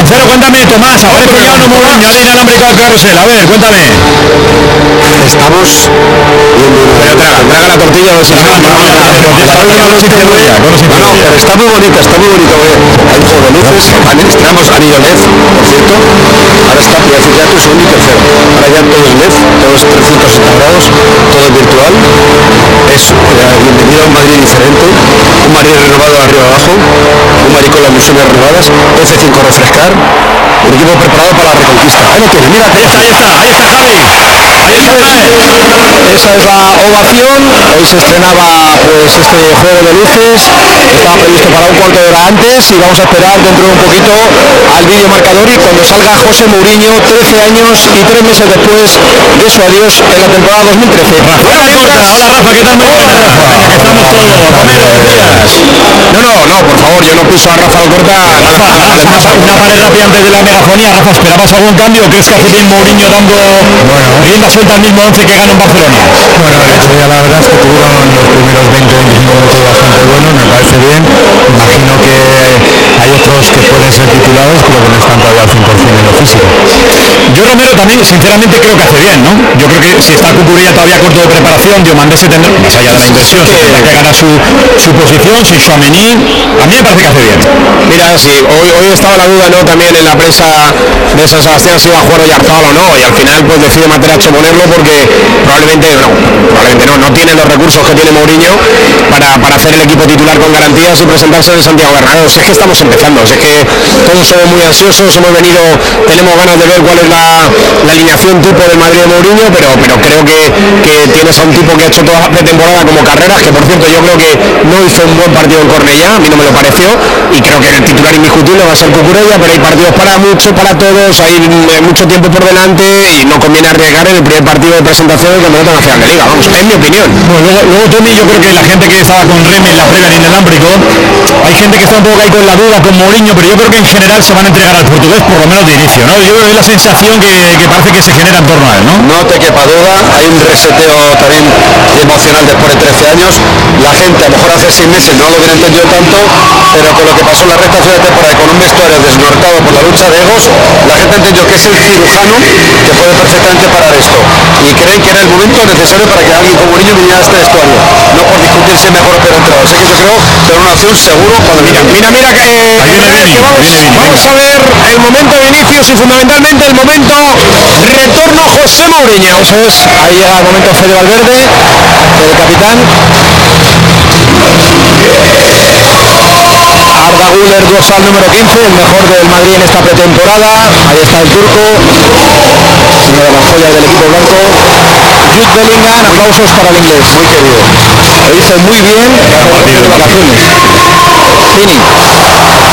tercero, cuéntame, Tomás, aparece ya un Mourinho al inalámbrico del carrusel. A ver, cuéntame. Estamos Pero traga la tortilla o si no. pero está muy bonito, hay juego de luces, estrenamos anillo LED, por cierto, ahora está, voy a decir ya tu segundo y tercero, ahora ya todo es LED, todo es 360 grados, todo es virtual, es bienvenido a un Madrid diferente, un Madrid renovado de arriba abajo, un Madrid con las ilusiones renovadas, F5 refrescar, un equipo preparado para la reconquista. Ahí lo tiene, mira, Ahí está Javi. esa es la ovación. Hoy se estrenaba pues este juego de luces, estaba previsto para un cuarto de hora antes y vamos a esperar dentro de un poquito al vídeo marcador y cuando salga José Mourinho 13 años y 3 meses después de su adiós en la temporada 2013. Hola Rafa, ¿qué tal? Muy buenas, Rafa. Que estamos todos. No, por favor, yo no piso a Rafa Alcorta. Rafa, una pared rápida antes de la megafonía. Rafa, ¿esperabas algún cambio? ¿Crees que hace bien Mourinho dando rienda suelta al mismo 11 que ganó en Barcelona? Bueno, el otro día la verdad es que tuvieron los primeros 20-25 minutos bastante buenos, me parece bien. Imagino que hay otros que pueden ser titulares, pero que no están todavía al 100% en lo físico. Yo Romero también, sinceramente creo que hace bien, ¿no? Yo creo que si está Cucurella todavía corto de preparación, Diomandé se tendrá, más allá de la inversión, se tendrá que ganar su posición, si Tchouaméni, a mí me parece que hace bien. Mira, sí, hoy estaba la duda, ¿no? También en la prensa de San Sebastián si iba a jugar Oyarzabal o no, y al final pues decide Materazzo ponerlo porque probablemente no tiene los recursos que tiene Mourinho para hacer el equipo titular con garantías y presentarse en Santiago Bernabéu. Si es que estamos empezando, si es que todos somos muy ansiosos, tenemos ganas de ver cuál es la alineación tipo del Madrid de Mourinho, pero creo que tienes a un tipo que ha hecho toda la pretemporada como Carreras, que por cierto yo creo que no hizo un buen partido en Cornellá, a mí no me lo pareció, y creo que el titular indiscutible va a ser Cucurella, pero hay partidos para todos, hay mucho tiempo por delante y no conviene arriesgar en el primer partido de presentación del Campeonato Nacional de Liga, vamos, es mi opinión. Bueno, luego Tony, yo creo que la gente que estaba con Remy en la previa en el inalámbrico, hay gente que está un poco ahí con la duda con Mourinho, pero yo creo que en general se van a entregar al portugués por lo menos de inicio, ¿no? Yo creo que es la sensación que parece que se genera en torno a él, ¿no? No te quepa duda, hay un reseteo también emocional después de 13 años. La gente a lo mejor hace 6 meses no lo hubiera entendido tanto, pero con lo que pasó en la recta final de temporada con un vestuario desnortado por la lucha de egos, la gente entendió que es el cirujano que puede perfectamente parar esto y creen que era el momento necesario para que alguien como Mourinho viniera a este vestuario, no por discutir si es mejor o peor entrenador. Así que yo creo que era una opción seguro cuando Mira que vamos a ver el momento de inicios y fundamentalmente el momento retorno José Mourinho. Eso es, ahí llega el momento Fede Valverde, el capitán. Arda Güler, dorsal número 15, el mejor del Madrid en esta pretemporada. Ahí está el turco, una de las joyas del equipo blanco. Jude Bellingham, aplausos para el inglés, muy querido. Lo hizo muy bien, por declaraciones. Vini.